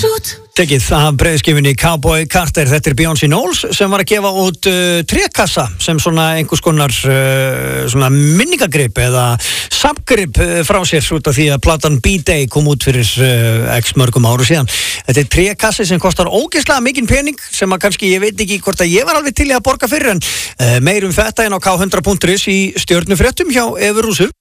Tekið af breiðskifinni Cowboy Carter. Þetta Beyoncé Knowles sem var að gefa út trékassa sem svona einhvers konar svona minningagrip eða safngrip frá sér út af því að platan B-Day kom út fyrir x mörgum áru síðan. Þetta trékassi sem kostar ógeðslega mikinn pening sem að kannski, ég veit ekki hvort að ég var alveg til í að borga fyrir en meir þetta inn á K100.is í stjörnufréttum hjá Evu Rúsu.